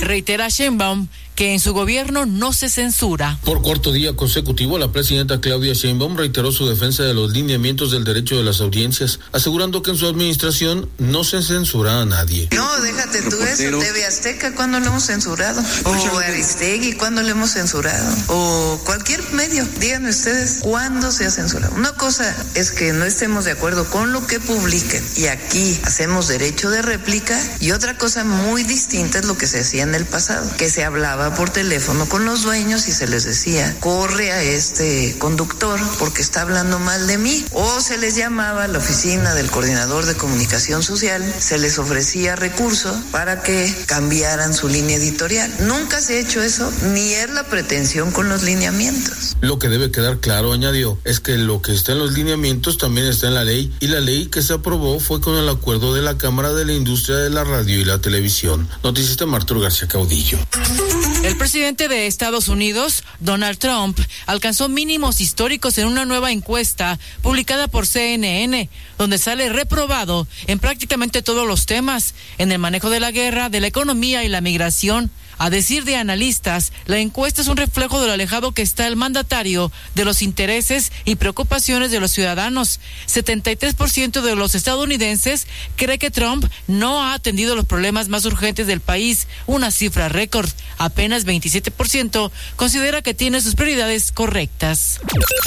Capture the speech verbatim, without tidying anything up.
Reitera Sheinbaum que en su gobierno no se censura. Por cuarto día consecutivo, la presidenta Claudia Sheinbaum reiteró su defensa de los lineamientos del derecho de las audiencias, asegurando que en su administración no se censura a nadie. No, déjate tú eso, T V Azteca, ¿cuándo lo hemos censurado? O Aristegui, ¿cuándo lo hemos censurado? O cualquier medio, díganme ustedes, ¿cuándo se ha censurado? Una cosa es que no estemos de acuerdo con lo que publiquen, y aquí hacemos derecho de réplica, y otra cosa muy distinta es lo que se hacía en el pasado, que se hablaba por teléfono con los dueños y se les decía, corre a este conductor porque está hablando mal de mí, o se les llamaba a la oficina del coordinador de comunicación social, se les ofrecía recursos para que cambiaran su línea editorial. Nunca se ha hecho eso, ni es la pretensión con los lineamientos. Lo que debe quedar claro, añadió, es que lo que está en los lineamientos también está en la ley, y la ley que se aprobó fue con el acuerdo de la Cámara de la Industria de la Radio y la Televisión. Noticias de Arturo García Caudillo. El presidente de Estados Unidos, Donald Trump, alcanzó mínimos históricos en una nueva encuesta publicada por C N N, donde sale reprobado en prácticamente todos los temas, en el manejo de la guerra, de la economía y la migración. A decir de analistas, la encuesta es un reflejo de lo alejado que está el mandatario de los intereses y preocupaciones de los ciudadanos. setenta y tres por ciento de los estadounidenses cree que Trump no ha atendido los problemas más urgentes del país, una cifra récord. Apenas veintisiete por ciento considera que tiene sus prioridades correctas.